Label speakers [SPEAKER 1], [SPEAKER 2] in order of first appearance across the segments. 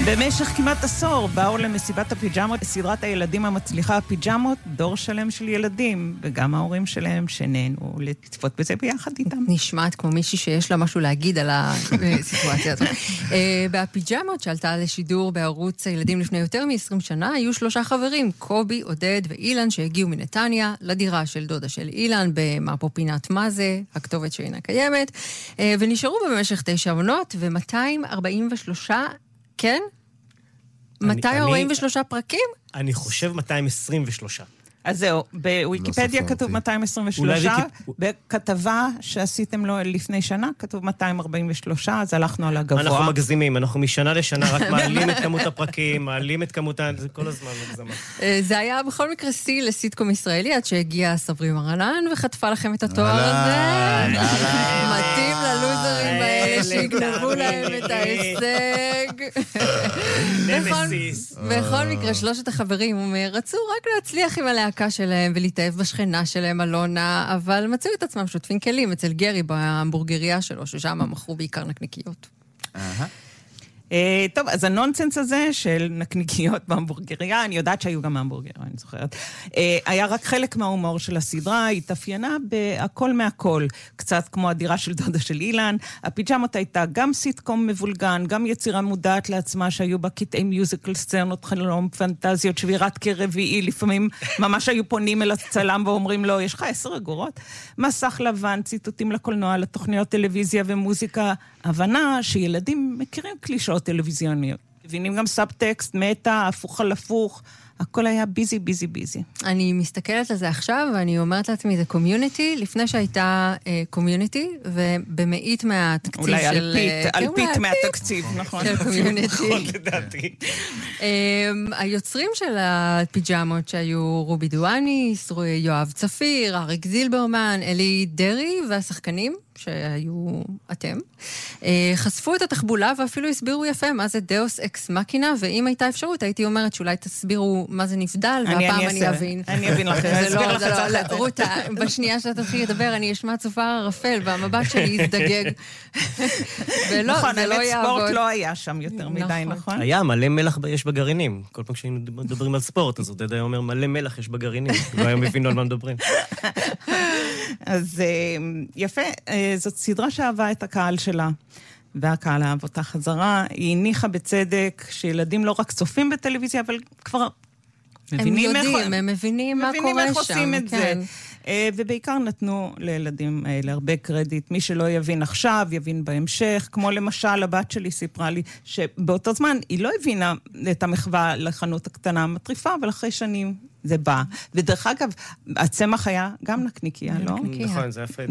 [SPEAKER 1] במשך כמעט עשור באו למסיבת הפיג'מות, סדרת הילדים המצליחה הפיג'מות, דור שלם של ילדים, וגם ההורים שלהם שנהנו לצפות בזה ביחד איתם.
[SPEAKER 2] נשמעת כמו מישהי שיש לה משהו להגיד על הסיטואציה הזאת. בפיג'מות שעלתה לשידור בערוץ הילדים לפני יותר מ-20 שנה, היו 3 חברים, קובי, עודד ואילן, שהגיעו מנתניה לדירה של דודה של אילן, במה פינת מה זה, הכתובת שאינה קיימת, ונשארו במשך 9 עונות, ו-243, כן? 243 פרקים?
[SPEAKER 3] אני חושב 223.
[SPEAKER 1] אז זהו, בוויקיפדיה כתוב 223, בכתבה שעשיתם לו לפני שנה, כתוב 243, אז הלכנו על הגבוה.
[SPEAKER 3] אנחנו מגזימים, אנחנו משנה לשנה רק מעלים את כמות הפרקים, מעלים את כמות, זה כל הזמן מגזמה.
[SPEAKER 2] זה היה בכל מקרה סי לסיטקום ישראלי, עד שהגיע סברי מרנן וחטפה לכם את התואר הזה. מתאים ללוזרים האלה שיגנבו להם את ההישג. בכל מקרה, 3 החברים רצו רק להצליח עם הלהקה שלהם ולהתאהב בשכנה שלהם אלונה, אבל מצאו את עצמם שוטפים כלים אצל גרי בהמבורגריה שלו, ששם מכרו בעיקר נקניקיות.
[SPEAKER 1] טוב, אז הנונסנס הזה של נקניקיות בהמבורגריה, אני יודעת שהיו גם בהמבורגריה, אני זוכרת, היה רק חלק מההומור של הסדרה, היא התאפיינה בהכל מהכל, קצת כמו הדירה של דודה של אילן. הפיג'מות הייתה גם סיטקום מבולגן, גם יצירה מודעת לעצמה, שהיו בה קטעי מיוזיקל, סצנות, חלום, פנטזיות, שבירת כרביעי, לפעמים ממש היו פונים אל הצלם ואומרים לו, יש לך 10 אגורות? מסך לבן, ציטוטים לקולנוע, לתוכניות טלוויזיה ומוזיקה, הבנה שילדים מכירים קלישות טלוויזיוניות. מבינים גם סאבטקסט, מטה, הפוך על הפוך, הכל היה ביזי, ביזי, ביזי.
[SPEAKER 2] אני מסתכלת על זה עכשיו, ואני אומרת לעצממי, זה קומיוניטי, לפני שהייתה קומיוניטי, ובמאית מהתקציב של...
[SPEAKER 1] אולי אלפית מהתקציב, נכון.
[SPEAKER 2] של קומיוניטי.
[SPEAKER 3] נכון, לדעתי.
[SPEAKER 2] היוצרים של הפיג'מות שהיו רובי דואני, יואב צפיר, אריק זילברמן, אלי דרי והשחקנים, שהיו אתם, חשפו את התחבולה ואפילו הסבירו יפה מה זה דאוס אקס מקינה, ואם הייתה אפשרות, הייתי אומרת שאולי תסבירו מה זה נבדל, והפעם אני אבין.
[SPEAKER 1] אני אבין לך, אסביר לך את זה.
[SPEAKER 2] רותה, בשנייה שאתה תתחיל לדבר, אני אשמע צופר ערפל, והמבט שלי יזדגג.
[SPEAKER 1] נכון, האמת ספורט לא היה שם יותר מדי, נכון?
[SPEAKER 3] היה, מלא מלח יש בגרעינים. כל פעם כשהיינו מדברים על ספורט, אז עודד היה אומר, מלא מלח יש בגרעינים. לא היום הבינו על מה מדברים.
[SPEAKER 1] אז יפה, זאת סדרה שאהבה את הקהל שלה, והקהל אהב אותה חזרה. היא הניחה בצדק שילדים לא רק צופים בטלוויזיה, אבל כבר
[SPEAKER 2] מבינים הם מבינים מה קורה
[SPEAKER 1] איך
[SPEAKER 2] שם.
[SPEAKER 1] עושים את זה. ובעיקר נתנו לילדים האלה הרבה קרדיט. מי שלא יבין עכשיו, יבין בהמשך. כמו למשל, הבת שלי סיפרה לי שבאותו זמן היא לא הבינה את המחווה לחנות הקטנה המטריפה, אבל אחרי שנים זה בא. ודרך אגב, הצמח היה גם נקניקיה, לא?
[SPEAKER 3] נכון, זה הפרדי.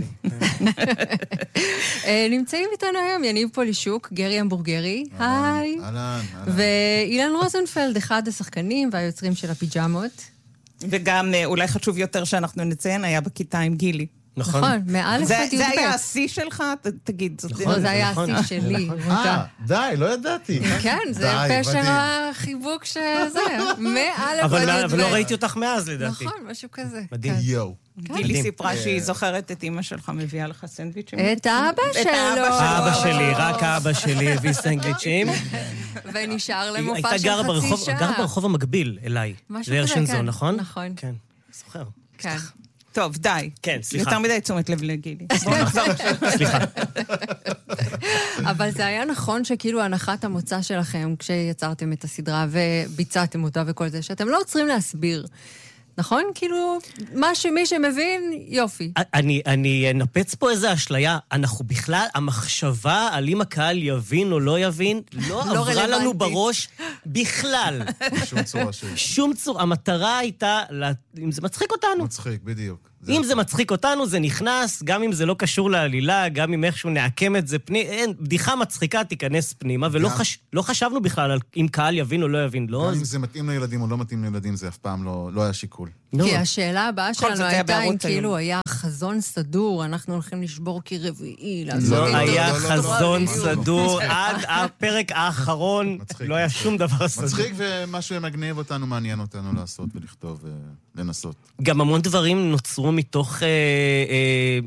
[SPEAKER 2] נמצאים איתנו היום יניב פולישוק, גרי המבורגרי, היי. ואילן רוזנפלד, אחד השחקנים והיוצרים של הפיג'מות.
[SPEAKER 1] וגם אולי חשוב יותר שאנחנו נציין, היה בכיתה עם גילי.
[SPEAKER 2] נכון, מא' עד י"ב.
[SPEAKER 1] זה היה השיא שלך? תגיד.
[SPEAKER 2] נכון, זה היה השיא שלי.
[SPEAKER 4] די, לא ידעתי.
[SPEAKER 2] כן, זה פשר החיבוק שזה, מא' עד י"ב.
[SPEAKER 3] אבל לא ראיתי אותך מאז, לדעתי.
[SPEAKER 2] נכון, משהו כזה.
[SPEAKER 3] מדהים.
[SPEAKER 4] יואו.
[SPEAKER 1] גילי סיפרה שהיא זוכרת את אמא שלך מביאה לך סנדוויצ'ים.
[SPEAKER 2] את האבא שלו.
[SPEAKER 3] האבא שלי, רק האבא שלי הביא סנדוויצ'ים.
[SPEAKER 2] ונשאר למופע של חצי שעה.
[SPEAKER 3] גר ברחוב המקביל אליי. לרשנזון, נכון?
[SPEAKER 2] נכון.
[SPEAKER 3] כן, זוכר.
[SPEAKER 2] כן.
[SPEAKER 1] טוב, די.
[SPEAKER 3] כן, סליחה.
[SPEAKER 1] יותר מדי תשומת לב לגילי. בואו נחזור.
[SPEAKER 3] סליחה.
[SPEAKER 2] אבל זה היה נכון שכאילו הנחת המוצא שלכם, כשיצרתם את הסדרה וביצעתם אותה וכל זה, שאתם לא עוצרים להסביר. נכון? כאילו, מי שמבין, יופי.
[SPEAKER 3] אני נפץ פה איזו אשליה. אנחנו בכלל, המחשבה על אם הקהל יבין או לא יבין, לא עברה לנו בראש בכלל.
[SPEAKER 4] שום צורה
[SPEAKER 3] שום צורה. המטרה הייתה, אם זה מצחיק אותנו.
[SPEAKER 4] מצחיק, בדיוק.
[SPEAKER 3] אם זה מצחיק אותנו, זה נכנס, גם אם זה לא קשור לעלילה, גם אם איכשהו נעקם את זה פנימה, בדיחה מצחיקה תיכנס פנימה, ולא חשבנו בכלל על אם קהל יבין או לא יבין, לא?
[SPEAKER 4] גם אם זה מתאים לילדים או לא מתאים לילדים, זה אף פעם לא היה שיקול.
[SPEAKER 2] כי השאלה הבאה שלנו הייתה אם כאילו היה חזון סדור, אנחנו הולכים לשבור כרביעי.
[SPEAKER 3] לא היה חזון סדור, עד הפרק האחרון לא היה שום דבר סדור.
[SPEAKER 4] מצחיק ומשהו מגניב אותנו, מעניין אותנו לעשות ולכתוב ולנסות.
[SPEAKER 3] גם המון דברים נוצרו מתוך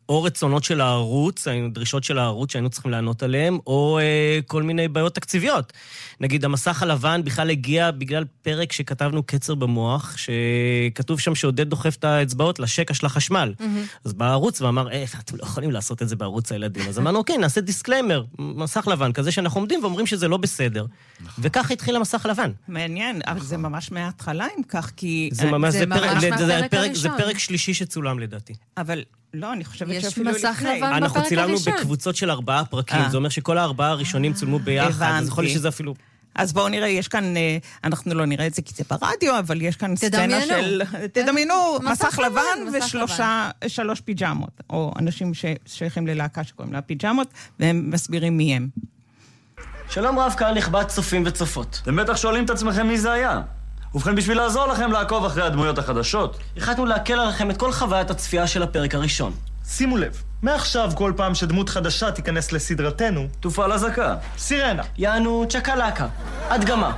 [SPEAKER 3] או רצונות של הערוץ, דרישות של הערוץ שהיינו צריכים לענות עליהם, או כל מיני בעיות תקציביות. נגיד, המסך הלבן בכלל הגיע בגלל פרק שכתבנו קצר במוח, שכתוב שם שעודד דוחף את האצבעות לשקע של החשמל. אז בא הערוץ ואמר, אתם לא יכולים לעשות את זה בערוץ הילדים. אז אמרנו, אוקיי, נעשה דיסקליימר, מסך לבן, כזה שאנחנו עומדים ואומרים שזה לא בסדר. וכך התחיל המסך הלבן.
[SPEAKER 1] מעניין, אבל זה ממש מההתחלה אם כך, כי...
[SPEAKER 3] זה פרק שלישי שצולם לדעתי.
[SPEAKER 1] אבל לא, אני חושבת
[SPEAKER 2] יש
[SPEAKER 1] שאפילו
[SPEAKER 2] מסך
[SPEAKER 1] לפני.
[SPEAKER 2] לבן
[SPEAKER 3] אנחנו
[SPEAKER 2] בפרק
[SPEAKER 3] צילמנו
[SPEAKER 2] הראשון.
[SPEAKER 3] בקבוצות של 4 פרקים, זה אומר שכל 4 הראשונים צולמו ביחד, אז יכול להיות שזה אפילו...
[SPEAKER 1] אז בואו נראה, יש כאן, אנחנו לא נראה את זה כי זה ברדיו, אבל יש כאן סצנה של... תדמיינו, מסך לבן ושלוש פיג'מות, או אנשים ששייכים ללהקה שקוראים לה פיג'מות, והם מסבירים מי הם.
[SPEAKER 5] שלום רב, קהל נכבד צופים וצופות. אתם בטח שואלים את עצמכם מי זה היה. ובכן, בשביל לעזור לכם לעקוב אחרי הדמויות החדשות, החלטנו להקל עליכם את כל חוויית הצפייה של הפרק הראשון.
[SPEAKER 6] שימו לב, מעכשיו כל פעם שדמות חדשה תיכנס לסדרתנו,
[SPEAKER 5] תופעל אזעקה.
[SPEAKER 6] סירנה.
[SPEAKER 5] יענו צ'קלקה. הדגמה.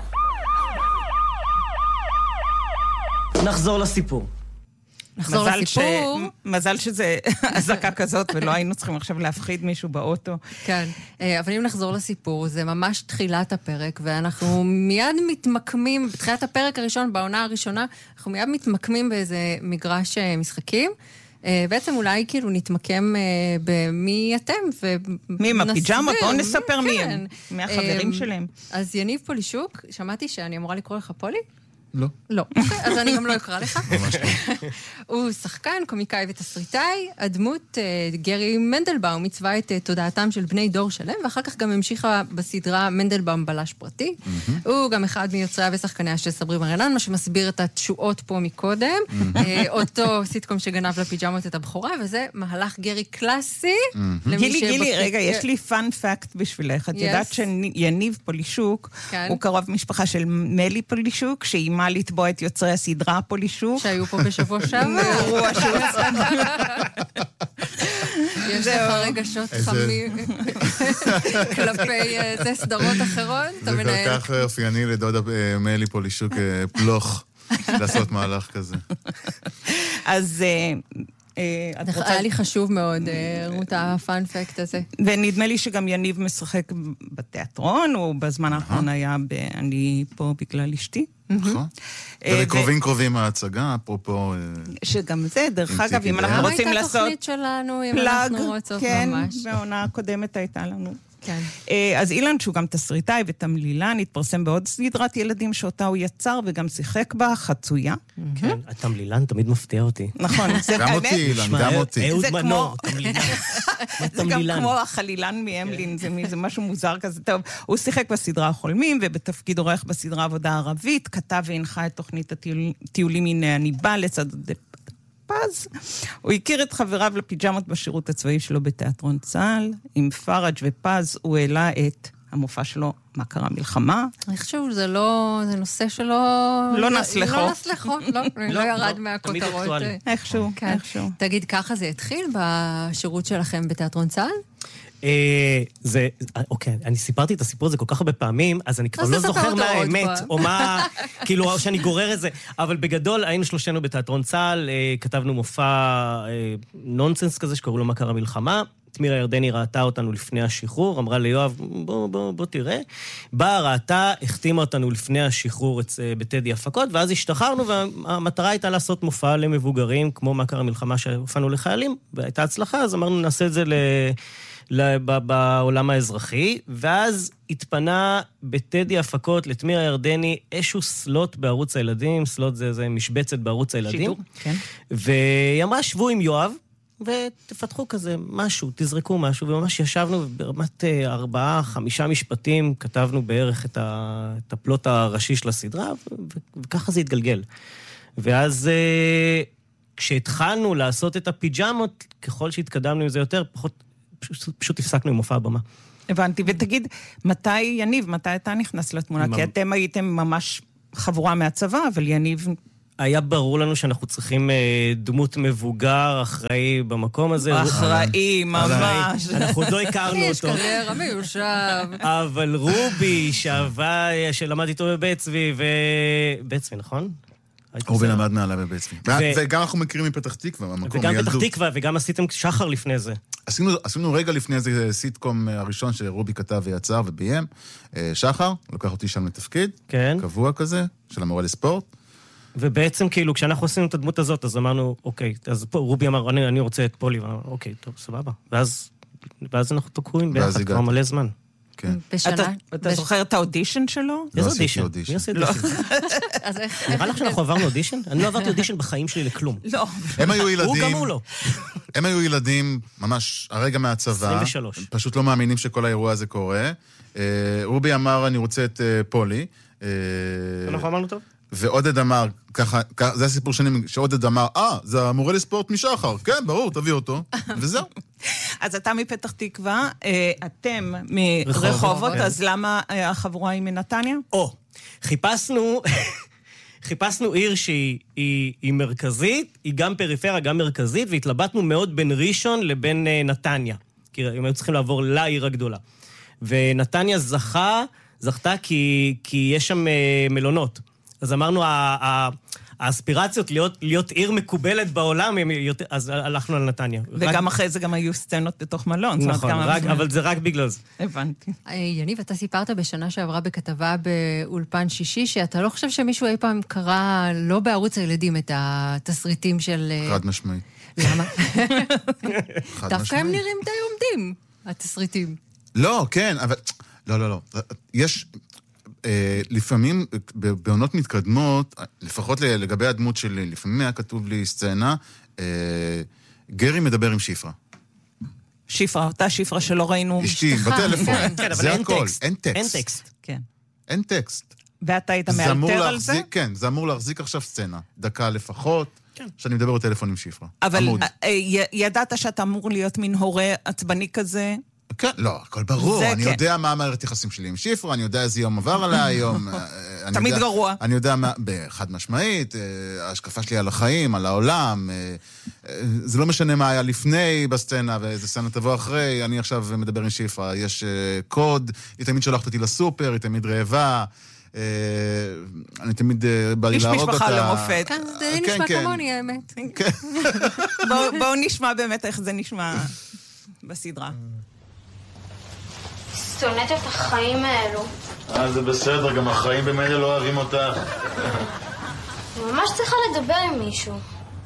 [SPEAKER 5] נחזור לסיפור.
[SPEAKER 2] נחזור לסיפור.
[SPEAKER 1] מזל שזה אזעקה כזאת, ולא היינו צריכים עכשיו להפחיד מישהו באוטו.
[SPEAKER 2] כן, אבל אם נחזור לסיפור, זה ממש תחילת הפרק, ואנחנו מיד מתמקמים, בתחילת הפרק הראשון, בעונה הראשונה, אנחנו מיד מתמקמים באיזה מגרש משחקים, בעצם אולי כאילו נתמקם במי אתם,
[SPEAKER 1] מי עם הפיג'מות? בואו נספר מי הם, מהחברים שלהם.
[SPEAKER 2] אז יניב פולישוק, שמעתי שאני אמורה לקרוא לך פולי?
[SPEAKER 4] לא.
[SPEAKER 2] לא, אוקיי, אז אני גם לא אקרא לך. הוא שחקן, קומיקאי ותסריטאי, הדמות גרי מנדלבאום מצווה את תודעתם של בני דור שלם, ואחר כך גם המשיכה בסדרה מנדלבאום בלש פרטי. הוא גם אחד מיוצריה ושחקניה של סברי מרנן, מה שמסביר את התשואות פה מקודם, אותו סיטקום שגנב לפיג'מות את הבחורה, וזה מהלך גרי קלאסי.
[SPEAKER 1] גילי, רגע, יש לי פאנ פאקט בשבילך. את יודעת שיניב פולישוק, הוא קרוב משפחה של מלי פולישוק, שאימה לתבוע את יוצרי הסדרה פולישוק.
[SPEAKER 2] שהיו פה בשבוע שעבר. יש לך רגשות חמים כלפי זה סדרות אחרות.
[SPEAKER 4] זה כל כך אופייני לדודה מלי פולישוק פלוך לעשות מהלך כזה.
[SPEAKER 1] אז...
[SPEAKER 2] היה לי חשוב מאוד, רות הפאנפקט הזה.
[SPEAKER 1] ונדמה לי שגם יניב משחק בתיאטרון, הוא בזמן האחרון היה אני פה בגלל אשתי.
[SPEAKER 4] נכון. וקרובים ההצגה, אפרופו...
[SPEAKER 1] שגם זה, דרך אגב, אם אנחנו רוצים לעשות...
[SPEAKER 2] הייתה תוכנית שלנו, אם אנחנו רוצות ממש.
[SPEAKER 1] כן, בעונה הקודמת הייתה לנו.
[SPEAKER 2] כן.
[SPEAKER 1] אז אילן, שהוא גם תסריטאי ותמלילן, התפרסם בעוד סדרת ילדים שאותה הוא יצר וגם שיחק בה, חצויה.
[SPEAKER 3] כן, התמלילן תמיד מפתיע אותי.
[SPEAKER 1] נכון, זה
[SPEAKER 4] גם אותי, אילן, גם אותי.
[SPEAKER 3] אהוד מנור, תמלילן.
[SPEAKER 1] זה גם כמו החלילן מאמלין, זה משהו מוזר כזה. טוב, הוא שיחק בסדרה החולמים, ובתפקיד עורך בסדרה עבודה ערבית, כתב והנחה את תוכנית הטיולים הנה אני בא לצד פז. הוא הכיר את חבריו לפיג'מות בשירות הצבאי שלו בתיאטרון צה"ל. עם פראג' ופז הוא העלה את המופע שלו, מה קרה מלחמה.
[SPEAKER 2] איכשהו זה נושא שלו...
[SPEAKER 1] לא נסלחו.
[SPEAKER 2] לא נסלחו, לא ירד מהכותרות.
[SPEAKER 1] איכשהו.
[SPEAKER 2] תגיד, ככה זה התחיל בשירות שלכם בתיאטרון צה"ל?
[SPEAKER 3] אוקיי, אני סיפרתי את הסיפור הזה כל כך הרבה פעמים, אז אני כבר לא זוכר מה האמת, או מה, כאילו, או שאני גורר את זה, אבל בגדול היינו שלושתנו בתיאטרון צה"ל, כתבנו מופע נונסנס כזה שקראו לו מה קרה מלחמה, תמירה ירדני ראתה אותנו לפני השחרור, אמרה ליואב, בוא תראה, באה ראתה, החתימה אותנו לפני השחרור בטדי הפקות, ואז השתחררנו, והמטרה הייתה לעשות מופע למבוגרים, כמו מה קרה מלחמה שהופענו לחיילים, והייתה הצלחה, אז אמרנו נעשה את זה בעולם האזרחי, ואז התפנה בטדי הפקות לתמירה ירדני איזשהו סלוט בערוץ הילדים, סלוט זה משבצת בערוץ הילדים.
[SPEAKER 1] שידור, כן.
[SPEAKER 3] והיא אמרה, שבו עם יואב, ותפתחו כזה משהו, תזרקו משהו, וממש ישבנו ברמת 4-5 משפטים, כתבנו בערך את הפלוט הראשי של הסדרה, וככה זה התגלגל. ואז כשהתחלנו לעשות את הפיג'מות, ככל שהתקדמנו עם זה יותר, פשוט הפסקנו עם מופע הבמה.
[SPEAKER 1] הבנתי, ותגיד, מתי יניב, מתי אתה נכנס לתמונה? כי אתם הייתם ממש חבורה מהצבא, אבל יניב...
[SPEAKER 3] היה ברור לנו שאנחנו צריכים דמות מבוגר, אחראי במקום הזה.
[SPEAKER 1] אחראי, ממש.
[SPEAKER 3] אנחנו עוד לא הכרנו אותו.
[SPEAKER 2] יש קריירה מיושב.
[SPEAKER 3] אבל רובי, שלמד איתו בבית צבי, בית צבי, נכון?
[SPEAKER 4] רובי למד מעלה בבית צבי. וגם אנחנו מכירים מפתח תקווה, במקום
[SPEAKER 3] וגם פתח תקווה, וגם עשיתם שחר לפני זה.
[SPEAKER 4] עשינו רגע לפני זה סיטקום הראשון שרובי כתב ויצר וביים, שחר, לקח אותי שם לתפקיד, קבוע כזה, של המורה לספורט.
[SPEAKER 3] ובעצם כאילו, כשאנחנו עשינו את הדמות הזאת, אז אמרנו, אוקיי, אז פה רובי אמר, אני רוצה את פולי, ואמרנו, אוקיי, טוב, סבבה. ואז אנחנו תוקעים ביחד כבר מלא זמן.
[SPEAKER 1] אתה זוכר את האודישן שלו?
[SPEAKER 3] איזה אודישן? מי עושה אודישן? נראה לך שאנחנו עברנו אודישן? אני לא עברתי אודישן בחיים שלי לכלום.
[SPEAKER 1] לא.
[SPEAKER 4] הם היו ילדים...
[SPEAKER 3] הוא גם הוא לא.
[SPEAKER 4] הם היו ילדים, ממש, הרגע מהצבא.
[SPEAKER 3] 23.
[SPEAKER 4] פשוט לא מאמינים שכל האירוע הזה קורה. רובי אמר, אני רוצה את פולי.
[SPEAKER 3] אנחנו אמרנו טוב?
[SPEAKER 4] ועודד אמר, ככה, זה הסיפור שעודד אמר, זה המורה לספורט משחר, כן, ברור, תביא אותו, וזהו.
[SPEAKER 1] אז אתה מפתח תקווה, אתם מרחובות, אז למה החבורה היא מנתניה?
[SPEAKER 3] חיפשנו עיר שהיא מרכזית, היא גם פריפריה, גם מרכזית, והתלבטנו מאוד בין ראשון לבין נתניה, כי הם היו צריכים לעבור לעיר הגדולה. ונתניה זכתה כי יש שם מלונות. אז אמרנו, האספירציות להיות עיר מקובלת בעולם, אז הלכנו על נתניה.
[SPEAKER 1] וגם אחרי זה גם היו סצנות בתוך מלון.
[SPEAKER 3] נכון, אבל זה רק בגלל זה.
[SPEAKER 1] הבנתי.
[SPEAKER 2] יניב, אתה סיפרת בשנה שעברה בכתבה באולפן שישי, שאתה לא חושב שמישהו אי פעם קרא, לא בערוץ הילדים, את התסריטים של...
[SPEAKER 4] חד משמעית.
[SPEAKER 2] למה? דווקא הם נראים די עומדים, התסריטים.
[SPEAKER 4] לא, כן, אבל... לא. יש... לפעמים בעונות מתקדמות, לפחות לגבי הדמות שלי, לפעמים היה כתוב לי סצנה, גרי מדבר עם שפרה.
[SPEAKER 1] שפרה, אותה שפרה שלא ראינו.
[SPEAKER 4] אשתי, בטלפון.
[SPEAKER 3] זה הכל.
[SPEAKER 4] אין טקסט. אין טקסט.
[SPEAKER 1] ואתה היית מאלתר על זה?
[SPEAKER 4] כן, זה אמור להחזיק עכשיו סצנה. דקה לפחות, שאני מדבר בטלפון עם שפרה.
[SPEAKER 1] אבל ידעת שאתה אמור להיות מין הורה עצבני כזה?
[SPEAKER 4] כן, לא, הכל ברור. אני יודע מה המערכת יחסים שלי עם שפרה, אני יודע איזה יום עבר עליי היום.
[SPEAKER 1] תמיד גרוע.
[SPEAKER 4] אני יודע מה, חד משמעית, ההשקפה שלי על החיים, על העולם. זה לא משנה מה היה לפני בסצנה, ואיזה סצנה תבוא אחרי. אני עכשיו מדבר עם שפרה. יש קוד, היא תמיד שולחת אותי לסופר, היא תמיד רעבה. אני תמיד בא לי להרוג אותה.
[SPEAKER 1] איש משפחה למופת.
[SPEAKER 2] זה נשמע כמוני, האמת.
[SPEAKER 1] בואו נשמע באמת איך זה נשמע בסדרה.
[SPEAKER 7] שונאת את החיים האלו.
[SPEAKER 6] זה בסדר, גם החיים במילא לא אוהבים אותך.
[SPEAKER 7] ממש צריכה לדבר עם מישהו.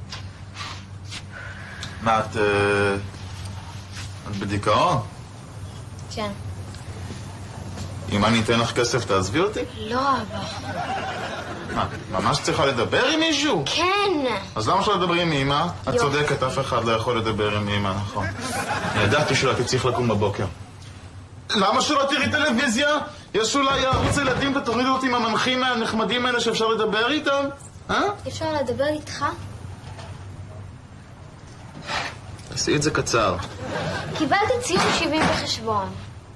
[SPEAKER 4] מה, את בדיכאון?
[SPEAKER 7] כן.
[SPEAKER 4] אם אני אתן לך כסף, תעזבי אותי?
[SPEAKER 7] לא, אבא.
[SPEAKER 4] מה, ממש צריכה לדבר עם מישהו?
[SPEAKER 7] כן.
[SPEAKER 4] אז למה שלא לדבר עם אמא? את צודקת, אף אחד לא יכול לדבר עם אמא, נכון. ידעתי שלא הייתי צריך לקום בבוקר. למה שלא תראי טלוויזיה? יש אולי ערוץ ילדים ותורידו אותי עם המנחים הנחמדים האלה שאפשר לדבר איתם?
[SPEAKER 7] אפשר לדבר איתך?
[SPEAKER 4] תעשי את זה קצר.
[SPEAKER 7] קיבלתי ציון 70 בחשבון.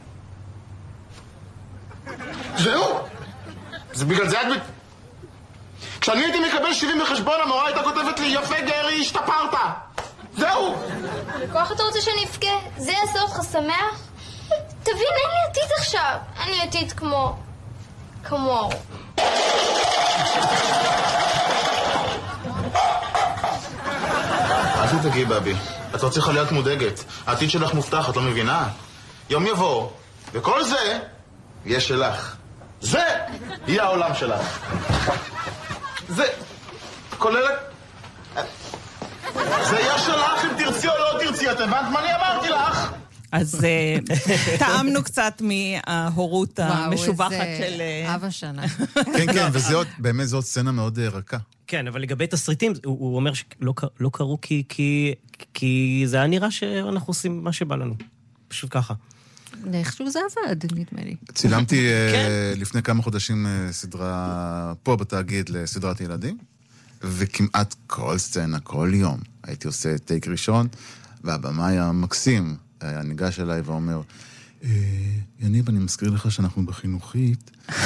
[SPEAKER 4] זהו? זה בגלל זה את... כשאני הייתי מקבל 70 בחשבון, המורה הייתה כותבת לי, יפה גרי, השתפרת. זהו!
[SPEAKER 7] בכוח אתה רוצה שאני אפקה? זה יעשה אותך שמח? תבין, אין לי עתיד עכשיו. אני עתיד כמו...
[SPEAKER 4] אל תתגיעי, בבי. את לא צריכה להיות מודאגת. העתיד שלך מובטח, את לא מבינה? יום יבוא, וכל זה יהיה שלך. זה יהיה העולם שלך. זה כולל... זה יהיה שלך אם תרצי או לא תרצי. את הבנת מה אני אמרתי לך?
[SPEAKER 1] אז טעמנו קצת מההורות המשובחת של...
[SPEAKER 2] אבא שנה.
[SPEAKER 4] כן, ובאמת זו סצנה מאוד רכה.
[SPEAKER 3] כן, אבל לגבי תסריטים, הוא אומר שלא קראו כי זה היה נראה שאנחנו עושים מה שבא לנו. פשוט ככה.
[SPEAKER 2] איכשהו זה עבד, נדמה לי.
[SPEAKER 4] צילמתי לפני כמה חודשים סדרה פה בתאגיד לסדרת ילדים, וכמעט כל סצנה, כל יום, הייתי עושה טייק ראשון, והבמאי המקסים היה ניגש אליי ואומר, יניב, אני מזכיר לך שאנחנו בחינוכית,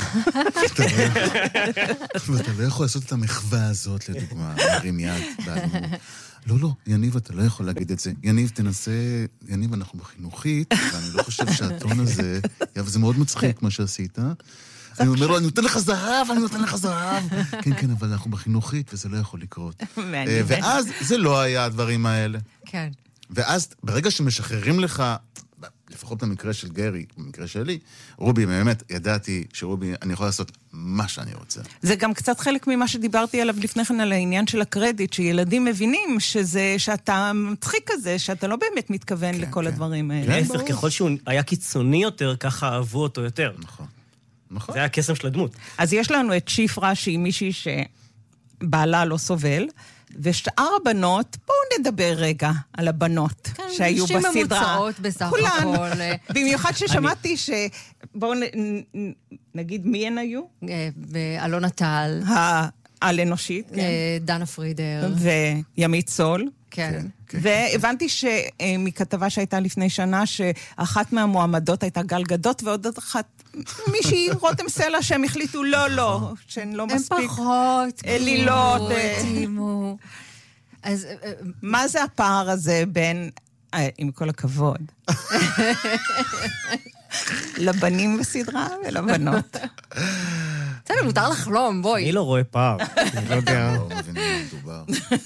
[SPEAKER 4] ואתה לא יכול לעשות את המחווה הזאת, לדוגמה, מרים יד באדמות. לא, יניב, אתה לא יכול להגיד את זה. יניב, תנסה, יניב, אנחנו בחינוכית, ואני לא חושב שהטון הזה, זה מאוד מצחיק מה שעשית, אני אומר לו, אני נותן לך זהב, אני נותן לך זהב. כן, כן, אבל אנחנו בחינוכית, וזה לא יכול לקרות. ואז זה לא היה הדברים האלה.
[SPEAKER 2] כן.
[SPEAKER 4] ואז ברגע שמשחררים לך, לפחות במקרה של גרי, במקרה שלי, רובי, באמת, ידעתי שרובי, אני יכול לעשות מה שאני רוצה.
[SPEAKER 1] זה גם קצת חלק ממה שדיברתי עליו לפני כן, על העניין של הקרדיט, שילדים מבינים שאתה מצחיק כזה, שאתה לא באמת מתכוון לכל הדברים האלה.
[SPEAKER 3] להפך, ככל שהוא היה קיצוני יותר, ככה אהבו אותו יותר.
[SPEAKER 4] נכון.
[SPEAKER 3] זה היה הקסם של הדמות.
[SPEAKER 1] אז יש לנו את שיפרה, שהיא מישהי שבעלה לא סובל, ושאר הבנות, בואו נדבר רגע על הבנות שהיו בסדרה.
[SPEAKER 2] נשים ממוצעות בסך הכל.
[SPEAKER 1] במיוחד ששמעתי בואו נגיד מי הן היו?
[SPEAKER 2] אלונה טל.
[SPEAKER 1] העל-אנושית.
[SPEAKER 2] דנה פרידר.
[SPEAKER 1] וימית סול.
[SPEAKER 2] כן.
[SPEAKER 1] והבנתי שמכתבה שהייתה לפני שנה, שאחת מהמועמדות הייתה גל גדות, ועוד אחת מישהי רותם סלע שהם החליטו לא, שהן לא מספיק.
[SPEAKER 2] הם פחות.
[SPEAKER 1] אלילות.
[SPEAKER 2] התאימו. אז
[SPEAKER 1] מה זה הפער הזה בין, עם כל הכבוד, לבנים בסדרה ולבנות?
[SPEAKER 2] בסדר, מותר לחלום, בואי.
[SPEAKER 3] אני לא רואה פער. אני לא יודע.
[SPEAKER 4] לא מבין מה מדובר.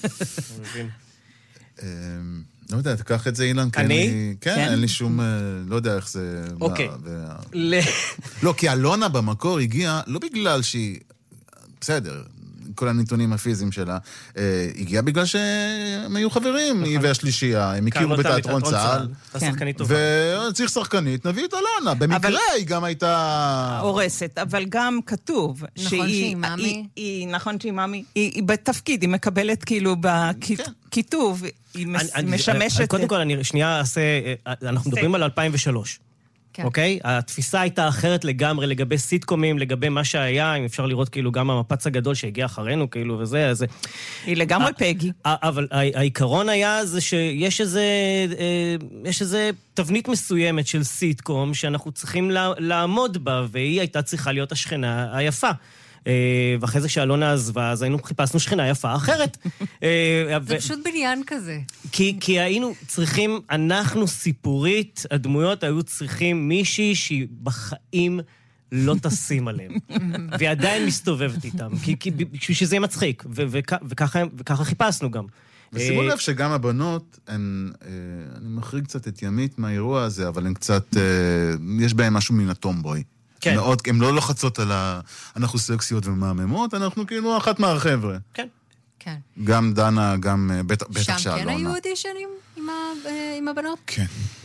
[SPEAKER 4] לא יודע, תקח את זה, אילן.
[SPEAKER 3] אני?
[SPEAKER 4] כן, אין לי שום, לא יודע איך זה...
[SPEAKER 3] אוקיי.
[SPEAKER 4] לא, כי אלונה במקור הגיעה, לא בגלל שהיא... בסדר, כל הנתונים הפיזיים שלה, הגיעה בגלל שהם היו חברים, היא והשלישייה, הם הכירו בתיאטרון צה"ל. וצריך שחקנית, נביא את אלונה. במקרה היא גם הייתה...
[SPEAKER 1] הורסת, אבל גם כתוב
[SPEAKER 2] שהיא מאמי.
[SPEAKER 1] נכון שהיא מאמי. היא בתפקיד, היא מקבלת כאילו בכיתוב, היא משמשת...
[SPEAKER 3] קודם כל, אני שנייה אעשה... אנחנו מדברים על 2003. אוקיי? התפיסה הייתה אחרת לגמרי לגבי סיטקומים, לגבי מה שהיה, אם אפשר לראות כאילו גם המפץ הגדול שהגיע אחרינו, כאילו, וזה, אז...
[SPEAKER 1] היא לגמרי פגי.
[SPEAKER 3] אבל העיקרון היה זה שיש איזה תבנית מסוימת של סיטקום שאנחנו צריכים לעמוד בה, והיא הייתה צריכה להיות השכנה היפה. ואחרי זה שאלונה עזבה, אז חיפשנו שכנה יפה אחרת.
[SPEAKER 2] זה פשוט בניין כזה.
[SPEAKER 3] כי היינו צריכים, אנחנו סיפורית, הדמויות היו צריכים מישהי שהיא בחיים לא תשים עליהם. והיא עדיין מסתובבת איתם, כי שזה יהיה מצחיק, וככה חיפשנו גם.
[SPEAKER 4] ושימו לב שגם הבנות, אני מחריג קצת את ימית מהאירוע הזה, אבל הן קצת, יש בהן משהו מן הטומבוי.
[SPEAKER 3] כן.
[SPEAKER 4] מאוד, הן לא לוחצות על אנחנו סקסיות ומאממות, אנחנו כאילו אחת מהחבר'ה.
[SPEAKER 3] כן.
[SPEAKER 2] כן.
[SPEAKER 4] גם דנה, גם בטח שאלונה.
[SPEAKER 2] שם כן היו אודישנים עם הבנות?
[SPEAKER 4] כן.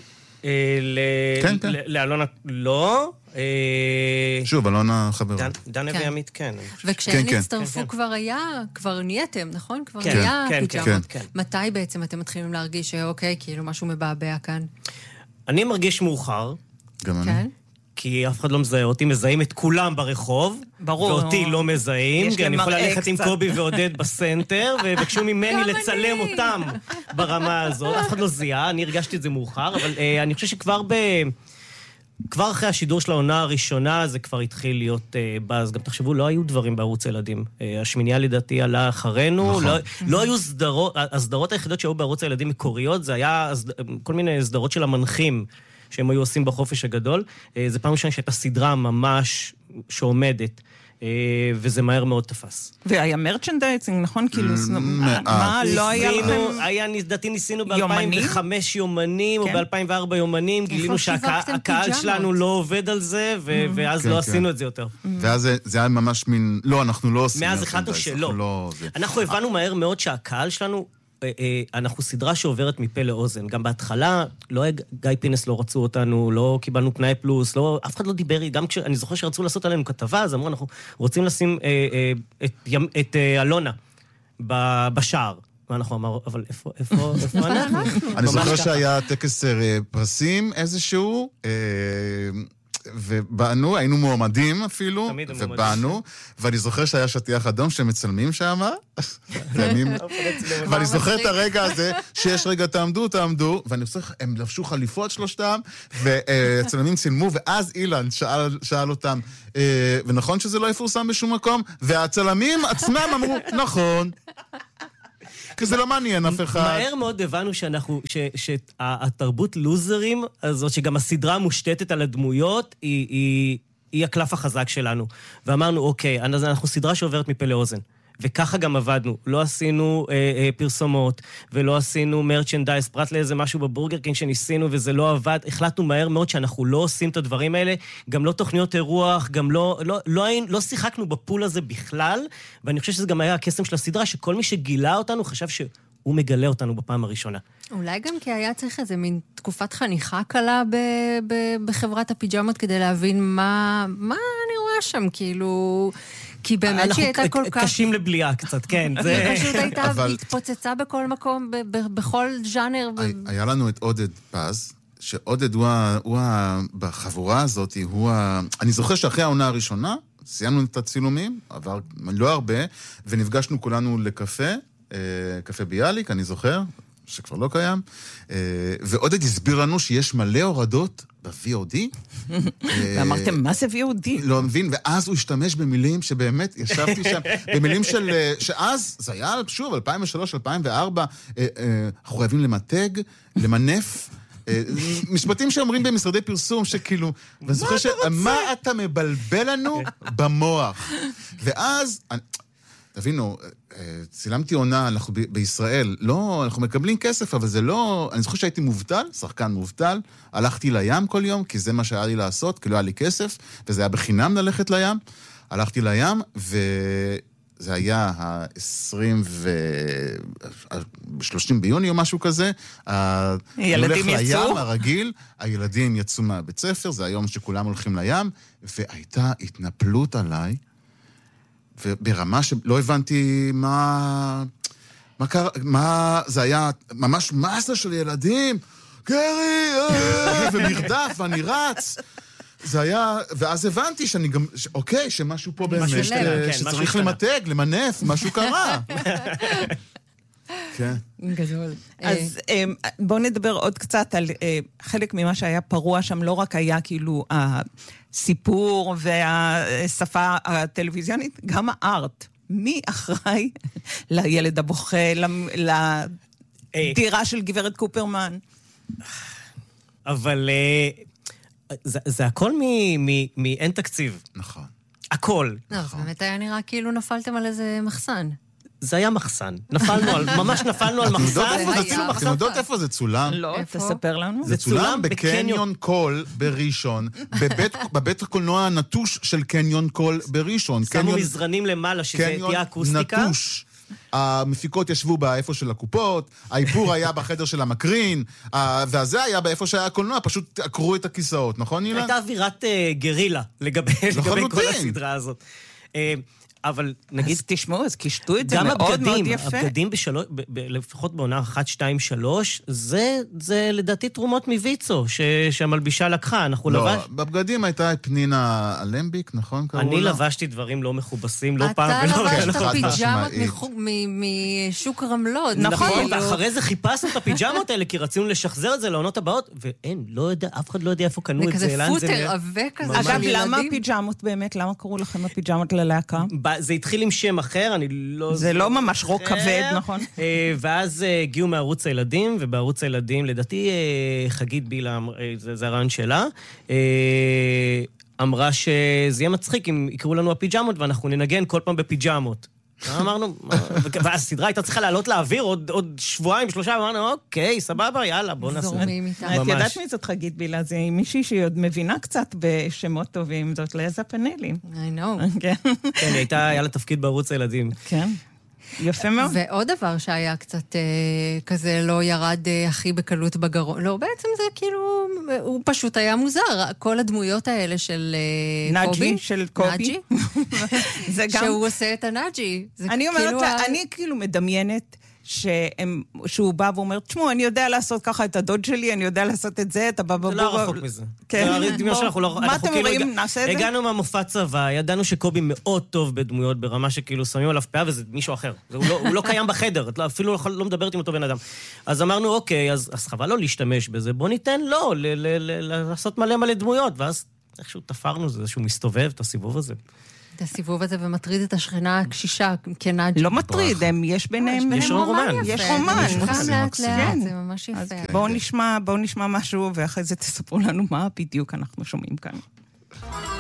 [SPEAKER 3] לאלונה לא.
[SPEAKER 4] שוב, אלונה חברה.
[SPEAKER 3] דנה וימית כן.
[SPEAKER 2] וכשהן הצטרפו כבר נהייתם, נכון? כבר היה פיג'מות. מתי בעצם אתם מתחילים להרגיש שאוקיי, כאילו משהו מבעבע כאן?
[SPEAKER 3] אני מרגיש מאוחר.
[SPEAKER 4] גם אני.
[SPEAKER 3] כי אף אחד לא מזהה אותי, מזהים את כולם ברחוב,
[SPEAKER 1] ברור.
[SPEAKER 3] ואותי לא מזהים, כי אני יכול ללכת עם קובי ועודד בסנטר, ובקשו ממני לצלם אותם ברמה הזאת. אף אחד לא זיהה, אני הרגשתי את זה מאוחר, אבל אני חושב שכבר כבר אחרי השידור של העונה הראשונה, זה כבר התחיל להיות באז. גם תחשבו, לא היו דברים בערוץ הילדים. השמיניה לדעתי עלה אחרינו, לא היו סדרות, הסדרות היחידות שהיו בערוץ הילדים מקוריות, זה היה כל מיני סדרות של המנחים, שהם היו עושים בחופש הגדול. זה פעם ראשונה שהייתה סדרה ממש שעומדת, וזה מהר מאוד תפס.
[SPEAKER 1] והיה מרצ'נדייזינג, נכון? כאילו, מה, לא היה לכם...
[SPEAKER 3] לדעתי ניסינו ב-2005 יומנים, או ב-2004 יומנים, גילינו שהקהל שלנו לא עובד על זה, ואז לא עשינו את זה יותר.
[SPEAKER 4] ואז זה היה ממש מין... לא, אנחנו לא עושים...
[SPEAKER 3] מאז החלטנו שלא. אנחנו הבנו מהר מאוד שהקהל שלנו... אנחנו סדרה שעוברת מפה לאוזן. גם בהתחלה, גיא פינס לא רצו אותנו, לא קיבלנו תנאי פלוס, אף אחד לא דיבר, גם כשאני זוכר שרצו לעשות עלינו כתבה, אז אמרו, אנחנו רוצים לשים את אלונה בשער. ואנחנו אמרנו, אבל איפה אנחנו?
[SPEAKER 4] אני זוכר שהיה טקס פרסים איזשהו, ובאנו, היינו מועמדים אפילו, ובאנו, ואני זוכר שהיה שטיח אדום שמצלמים שם, ואני זוכר את הרגע הזה, שיש רגע תעמדו, ואני זוכר, הם לבשו חליפות שלושתם, והצלמים צילמו, ואז אילן שאל אותם, ונכון שזה לא יפורסם בשום מקום, והצלמים עצמם אמרו, נכון. כי זה לא מעניין אף אחד.
[SPEAKER 3] מהר מאוד הבנו שהתרבות לוזרים הזאת, שגם הסדרה מושתתת על הדמויות, היא היא הקלף החזק שלנו. ואמרנו, אוקיי, אז אנחנו סדרה שעוברת מפה לאוזן. וככה גם עבדנו. לא עשינו פרסומות, ולא עשינו מרצ'נדייז, פרט לאיזה משהו בבורגר קינג שניסינו, וזה לא עבד. החלטנו מהר מאוד שאנחנו לא עושים את הדברים האלה, גם לא תוכניות אירוח, גם לא שיחקנו בפול הזה בכלל, ואני חושב שזה גם היה הקסם של הסדרה, שכל מי שגילה אותנו חשב שהוא מגלה אותנו בפעם הראשונה.
[SPEAKER 2] אולי גם כי היה צריך איזה מין תקופת חניכה קלה בחברת הפיג'מות, כדי להבין מה אני רואה שם, כאילו... כי באמת שהיא הייתה כל כך...
[SPEAKER 3] קשים לבליעה קצת, כן.
[SPEAKER 2] היא פשוט הייתה התפוצצה בכל מקום, בכל ז'אנר.
[SPEAKER 4] היה לנו את עודד פז, שעודד הוא בחבורה הזאת, אני זוכר שאחרי העונה הראשונה, סיימנו את הצילומים, עבר לא הרבה, ונפגשנו כולנו לקפה, קפה ביאליק, אני זוכר, שכבר לא קיים, ועודד הסביר לנו שיש מלא הורדות ב-VOD.
[SPEAKER 1] ואמרתם, מה זה VOD?
[SPEAKER 4] לא מבין, ואז הוא השתמש במילים שבאמת ישבתי שם, במילים שאז, זה היה שוב, 2003, 2004, אנחנו חייבים למנף, משפטים שאומרים במשרדי פרסום, שכאילו, ואני זוכר מה אתה מבלבל לנו במוח? ואז... תבינו, צילמתי עונה, אנחנו בישראל, לא, אנחנו מקבלים כסף, אבל זה לא, אני זוכר שהייתי מובטל, שחקן מובטל, הלכתי לים כל יום, כי זה מה שהיה לי לעשות, כי לא היה לי כסף, וזה היה בחינם ללכת לים, הלכתי לים, וזה היה ה-30 ביוני או משהו כזה,
[SPEAKER 1] ילדים יצאו?
[SPEAKER 4] לים הרגיל, הילדים יצאו מהבית ספר, זה היום שכולם הולכים לים, והייתה התנפלות עליי, וברמה שלא הבנתי מה קרה, זה היה ממש מסה של ילדים, גרי, ומרדף, ואני רץ. זה היה, ואז הבנתי שאני גם, אוקיי, שמשהו פה באמת, שצריך למתג, למנף, משהו קרה. כן.
[SPEAKER 2] גדול.
[SPEAKER 1] אז בואו נדבר עוד קצת על חלק ממה שהיה פרוע שם, לא רק היה כאילו הסיפור והשפה הטלוויזיונית, גם הארט. מי אחראי לילד הבוכה, לדירה של גברת קופרמן?
[SPEAKER 3] אבל זה הכל מאין תקציב.
[SPEAKER 4] נכון.
[SPEAKER 3] הכל.
[SPEAKER 2] לא, זה באמת היה נראה כאילו נפלתם על איזה מחסן.
[SPEAKER 3] זה היה מחסן. ממש נפלנו על מחסן.
[SPEAKER 4] אתם יודעות איפה זה צולם?
[SPEAKER 1] לא, תספר לנו.
[SPEAKER 4] זה צולם בקניון קול בראשון, בבית הקולנוע הנטוש של קניון קול בראשון.
[SPEAKER 3] שמו מזרנים למעלה, שזה תהיה אקוסטיקה.
[SPEAKER 4] קניון נטוש. המפיקות ישבו באיפה של הקופות, האיפור היה בחדר של המקרין, והזה היה באיפה שהיה הקולנוע, פשוט עקרו את הכיסאות, נכון נילה?
[SPEAKER 3] הייתה אווירת גרילה לגבי כל הסדרה הזאת. אבל נגיד...
[SPEAKER 1] אז תשמעו, אז קישטו את זה מאוד מאוד יפה.
[SPEAKER 3] הבגדים לפחות בעונה 1, 2, 3, זה לדעתי תרומות מוויצו, שהמלבישה לקחה, אנחנו לבש...
[SPEAKER 4] לא, בבגדים הייתה את פנינה אלמביק, נכון?
[SPEAKER 3] אני לבשתי דברים לא מכובסים, לא פעם ולא...
[SPEAKER 2] אתה לבשת פיג'מות משוק רמלות.
[SPEAKER 3] נכון, ואחרי זה חיפשנו את הפיג'מות האלה, כי רצינו לשחזר את זה לעונות הבאות, ואין, לא יודע, אף אחד לא יודע איפה קנו את זה.
[SPEAKER 2] וכזה פוטר עבה כזה של ילדים.
[SPEAKER 1] אגב, למה הפיג'מות באמת? למה קראו לכם הפיג'מות ללהקה?
[SPEAKER 3] זה התחיל עם שם אחר, אני לא...
[SPEAKER 1] זה לא ממש רוק כבד, נכון?
[SPEAKER 3] ואז הגיעו מערוץ הילדים, ובערוץ הילדים, לדעתי חגית בילה, זה הרעיון שלה, אמרה שזה יהיה מצחיק אם יקראו לנו הפיג'מות, ואנחנו ננגן כל פעם בפיג'מות. אמרנו, והסדרה הייתה צריכה לעלות לאוויר עוד שבועיים, 3, אמרנו, אוקיי, סבבה, יאללה, בוא נעשה.
[SPEAKER 2] זורמים איתה.
[SPEAKER 1] את יודעת מי זאת חגית בילה? זה מישהי שהיא עוד מבינה קצת בשמות טובים, זאת לזה פנלים.
[SPEAKER 2] I know.
[SPEAKER 1] כן.
[SPEAKER 3] כן, היה לה תפקיד בערוץ הילדים.
[SPEAKER 1] כן. יפה מאוד.
[SPEAKER 2] ועוד דבר שהיה קצת כזה לא ירד הכי בקלות בגרון. לא, בעצם זה כאילו, הוא פשוט היה מוזר. כל הדמויות האלה של קובי.
[SPEAKER 1] נאג'י, של קובי.
[SPEAKER 2] שהוא עושה את הנאג'י.
[SPEAKER 1] אני אומרת, אני כאילו מדמיינת שהוא בא ואומר, תשמעו, אני יודע לעשות ככה את הדוד שלי, אני יודע לעשות את זה, את הבבא
[SPEAKER 3] בובה. זה לא רחוק מזה.
[SPEAKER 1] מה אתם אומרים? נעשה את זה?
[SPEAKER 3] הגענו מהמופע צבא, ידענו שקובי מאוד טוב בדמויות, ברמה שכאילו שמים עליו פאה, וזה מישהו אחר. הוא לא קיים בחדר, אפילו לא מדברת עם אותו בן אדם. אז אמרנו, אוקיי, אז חבל לא להשתמש בזה, בוא ניתן לו לעשות מלא דמויות, ואז איכשהו תפרנו זה, שהוא מסתובב את הסיבוב הזה.
[SPEAKER 2] את הסיבוב הזה ומטריד את השכנה הקשישה כנאג'י.
[SPEAKER 1] לא מטריד, יש ביניהם...
[SPEAKER 3] יש רומן.
[SPEAKER 1] יש רומן.
[SPEAKER 2] לאט לאט, זה ממש יפה.
[SPEAKER 1] בואו נשמע משהו, ואחרי זה תספרו לנו מה בדיוק אנחנו שומעים כאן.